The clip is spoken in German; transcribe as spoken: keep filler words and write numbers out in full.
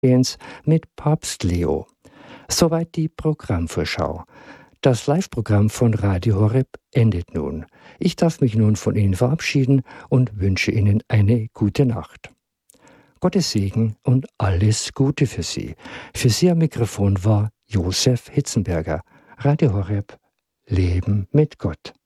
mit Papst Leo. Soweit die Programmvorschau. Das Live-Programm von Radio Horeb endet nun. Ich darf mich nun von Ihnen verabschieden und wünsche Ihnen eine gute Nacht. Gottes Segen und alles Gute für Sie. Für Sie am Mikrofon war Josef Hitzenberger. Radio Horeb, Leben mit Gott.